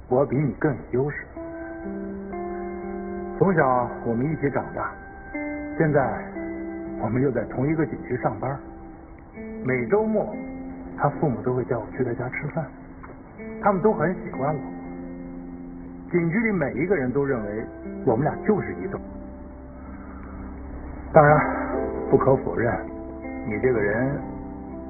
我比你更有优势。从小我们一起长大，现在我们又在同一个景区上班。每周末，他父母都会叫我去他家吃饭，他们都很喜欢我。景区里每一个人都认为我们俩就是一对。当然，不可否认，你这个人